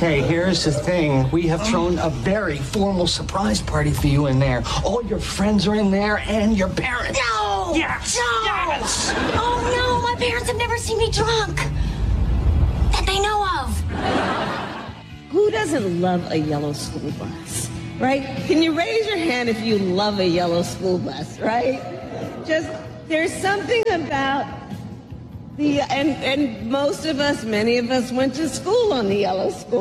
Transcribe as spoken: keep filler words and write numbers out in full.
Okay, here's the thing. We have thrown a very formal surprise party for you in there. All your friends are in there and your parents. No! Yes! No! Yes! Oh, no, my parents have never seen me drunk. That they know of. Who doesn't love a yellow school bus, right? Can you raise your hand if you love a yellow school bus, right? Just, there's something about the, and, and most of us, many of us went to school on the yellow school